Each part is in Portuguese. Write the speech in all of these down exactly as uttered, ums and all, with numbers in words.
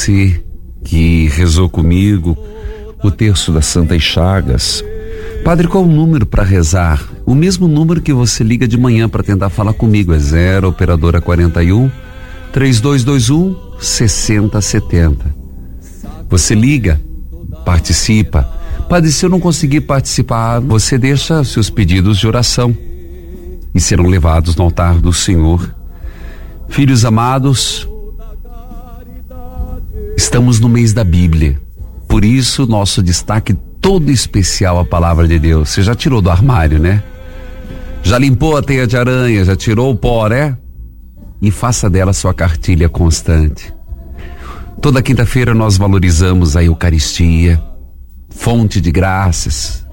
você que rezou comigo o terço das Santas Chagas. Padre, qual o número para rezar? O mesmo número que você liga de manhã para tentar falar comigo, é zero operadora quarenta e um, trinta e dois vinte e um, sessenta setenta. Você liga, participa. Padre, se eu não conseguir participar, você deixa seus pedidos de oração e serão levados no altar do Senhor. Filhos amados, estamos no mês da Bíblia, por isso nosso destaque todo especial à palavra de Deus. Você já tirou do armário, né? Já limpou a teia de aranha, já tirou o pó, né? E faça dela sua cartilha constante. Toda quinta-feira nós valorizamos a Eucaristia, fonte de graças,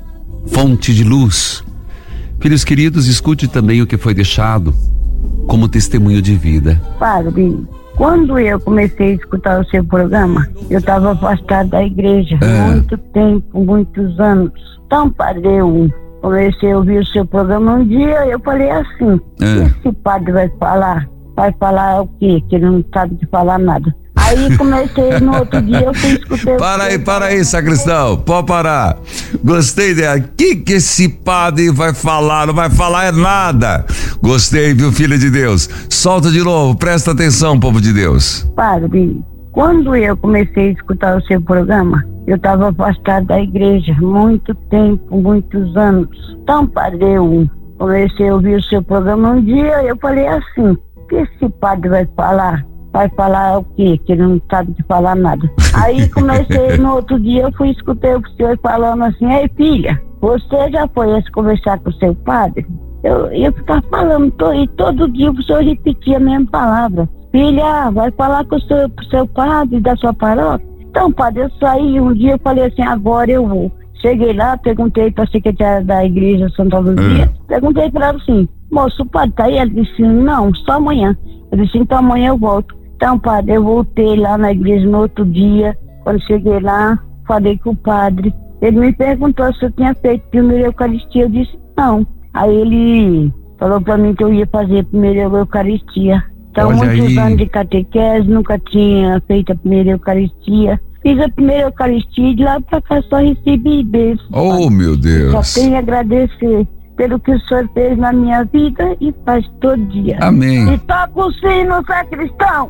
fonte de luz. Filhos queridos, escute também o que foi deixado como testemunho de vida. Padre, quando eu comecei a escutar o seu programa, eu estava afastado da igreja há é. muito tempo, muitos anos. Então, padre, eu comecei a ouvir o seu programa um dia, eu falei assim, é. esse padre vai falar? Vai falar o quê? Que ele não sabe de falar nada. Aí comecei, no outro dia eu fui escutar. Para aí, para aí, sacristão, pode parar. Gostei dela. Que que esse padre vai falar? Não vai falar é nada. Gostei, viu, filha de Deus? Solta de novo, presta atenção, povo de Deus. Padre, quando eu comecei a escutar o seu programa, eu estava afastado da igreja há muito tempo, muitos anos. Então, padre, eu comecei a ouvir o seu programa um dia, eu falei assim, o que esse padre vai falar? Vai falar o quê? Que ele não sabe de falar nada. Aí comecei, no outro dia eu fui escutar o senhor falando assim, ei filha, você já foi a conversar com o seu padre? Eu, eu ficava falando, to, e todo dia o senhor repetia a mesma palavra. Filha, vai falar com o seu, com o seu padre da sua paróquia? Então, padre, eu saí um dia, eu falei assim, agora eu vou. Cheguei lá, perguntei para a secretária da igreja Santa Luzia, hum. perguntei para ela assim, moço, o padre tá aí? Ela disse, não, só amanhã. Eu disse, então amanhã eu volto. Então, padre, eu voltei lá na igreja no outro dia. Quando cheguei lá, falei com o padre. Ele me perguntou se eu tinha feito primeira Eucaristia. Eu disse não. Aí ele falou pra mim que eu ia fazer a primeira Eucaristia. Então, olha muitos aí. anos de catequese, nunca tinha feito a primeira Eucaristia. Fiz a primeira Eucaristia e de lá pra cá só recebi bênção. Oh, padre. Meu Deus. Só tenho a agradecer pelo que o senhor fez na minha vida e faz todo dia. Amém. E toca o sino, sacristão.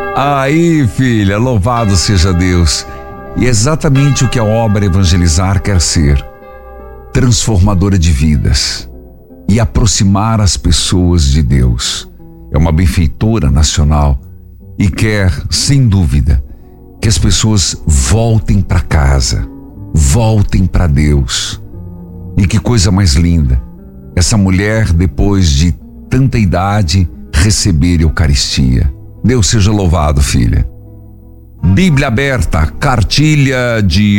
Aí, filha, louvado seja Deus. E é exatamente o que a obra Evangelizar quer ser: transformadora de vidas e aproximar as pessoas de Deus. É uma benfeitora nacional e quer, sem dúvida, que as pessoas voltem para casa, voltem para Deus. E que coisa mais linda, essa mulher, depois de tanta idade, receber Eucaristia. Deus seja louvado, filha. Bíblia aberta, cartilha de